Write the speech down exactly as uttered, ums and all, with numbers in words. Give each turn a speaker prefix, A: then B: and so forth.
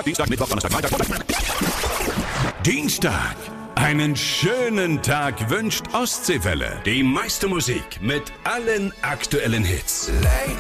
A: Dienstag, Mittwoch, Donnerstag, Freitag. Dienstag. Einen schönen Tag wünscht Ostseewelle. Die meiste Musik mit allen aktuellen Hits.